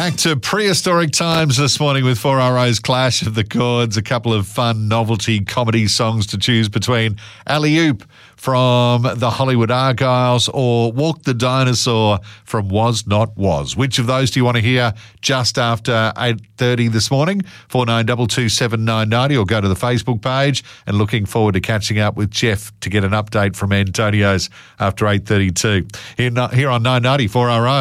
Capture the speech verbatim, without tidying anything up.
Back to prehistoric times this morning with four R O's Clash of the Chords, a couple of fun novelty comedy songs to choose between. Alley Oop from the Hollywood Argyles or Walk the Dinosaur from Was Not Was. Which of those do you want to hear just after eight thirty this morning? four nine two two seven nine nine zero or go to the Facebook page, and looking forward to catching up with Jeff to get an update from Antonio's after eight thirty-two. Here, here on nine ninety four R O.